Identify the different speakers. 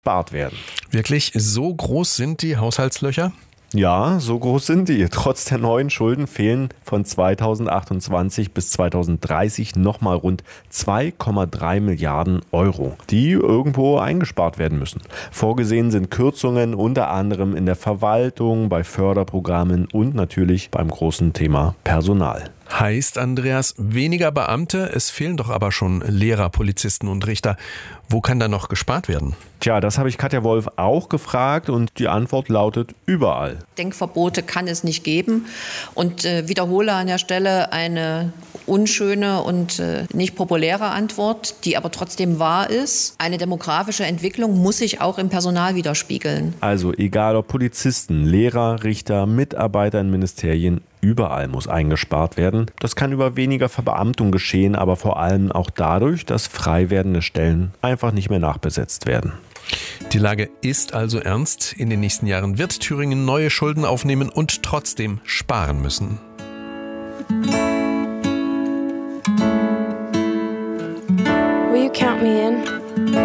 Speaker 1: gespart werden.
Speaker 2: Wirklich, so groß sind die Haushaltslöcher?
Speaker 1: Ja, so groß sind die. Trotz der neuen Schulden fehlen von 2028 bis 2030 nochmal rund 2,3 Milliarden Euro, die irgendwo eingespart werden müssen. Vorgesehen sind Kürzungen unter anderem in der Verwaltung, bei Förderprogrammen und natürlich beim großen Thema Personal.
Speaker 2: Heißt, Andreas, weniger Beamte, es fehlen doch aber schon Lehrer, Polizisten und Richter. Wo kann da noch gespart werden?
Speaker 1: Tja, das habe ich Katja Wolf auch gefragt und die Antwort lautet überall.
Speaker 3: Denkverbote kann es nicht geben und wiederhole an der Stelle eine unschöne und nicht populäre Antwort, die aber trotzdem wahr ist. Eine demografische Entwicklung muss sich auch im Personal widerspiegeln.
Speaker 1: Also egal ob Polizisten, Lehrer, Richter, Mitarbeiter in Ministerien, überall muss eingespart werden. Das kann über weniger Verbeamtung geschehen, aber vor allem auch dadurch, dass frei werdende Stellen einfach nicht mehr nachbesetzt werden.
Speaker 2: Die Lage ist also ernst. In den nächsten Jahren wird Thüringen neue Schulden aufnehmen und trotzdem sparen müssen.
Speaker 4: Will you count me in?